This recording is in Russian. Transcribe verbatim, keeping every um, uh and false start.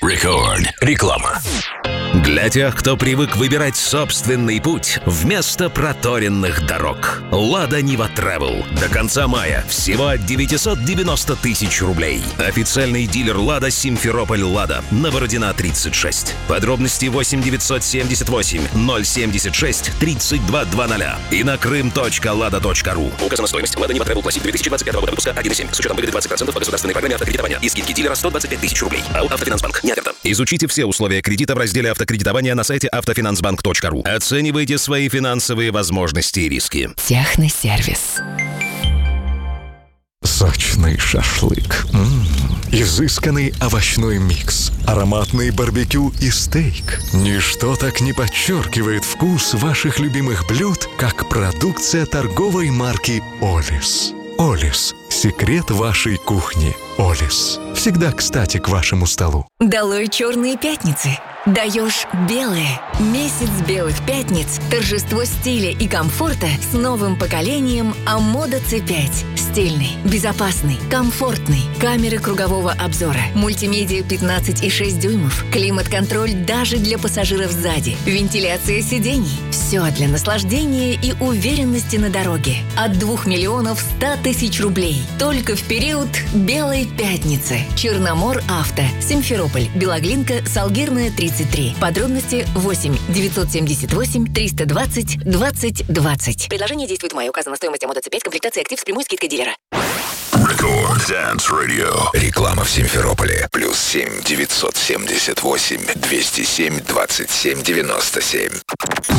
Рекорд. Реклама. Для тех, кто привык выбирать собственный путь вместо проторенных дорог. «Лада Нива Travel». До конца мая всего от девятьсот девяносто тысяч рублей. Официальный дилер «Лада» Симферополь «Лада». На Бородина тридцать шесть. Подробности восемь девятьсот семьдесят восемь ноль семьдесят шесть тридцать два двадцать и на крым точка лада точка ру. Указана стоимость. «Лада Нива Travel Classic» две тысячи двадцать пятого года выпуска один и семь. С учетом выгоды двадцать процентов по государственной программе автокредитования и скидки дилера сто двадцать пять тысяч рублей. АО «Автофинансбанк». Не оферта. Изучите все условия кредита в разделе «Автокредитование» на сайте автофинансбанк точка ру. Оценивайте свои финансовые возможности и риски. Техносервис. Сочный шашлык. М-м-м. Изысканный овощной микс. Ароматный барбекю и стейк. Ничто так не подчеркивает вкус ваших любимых блюд, как продукция торговой марки «Олис». «Олис» – секрет вашей кухни. «Олис» – всегда кстати к вашему столу. Долой черные пятницы. Даешь белые. Месяц белых пятниц. Торжество стиля и комфорта с новым поколением Амода си пять. Стильный, безопасный, комфортный. Камеры кругового обзора. Мультимедиа пятнадцать и шесть дюймов. Климат-контроль даже для пассажиров сзади. Вентиляция сидений. Все для наслаждения и уверенности на дороге. От двух миллионов ста тысяч рублей. Только в период Белой пятницы. Черномор Авто. Симферополь. Белоглинка. Салгирная тридцать три. Подробности восемь девятьсот семьдесят восемь триста двадцать двадцать двадцать. Предложение действует в мае. Указана стоимость Амода си пять. Комплектация актив с прямой скидкой дилера. Рекорд Dance Radio. Реклама в Симферополе. Плюс семь девятьсот семьдесят восемь двести семь двадцать семь девяносто семь.